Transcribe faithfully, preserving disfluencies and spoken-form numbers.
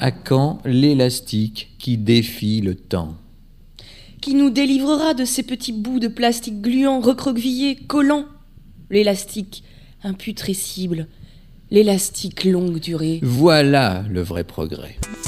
À quand l'élastique qui défie le temps? Qui nous délivrera de ces petits bouts de plastique gluants, recroquevillés, collants? L'élastique imputrescible, l'élastique longue durée. Voilà le vrai progrès.